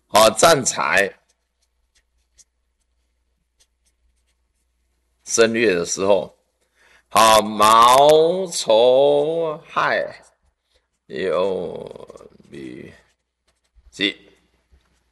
好，占财正月的时候，好卯丑亥酉戌鸡。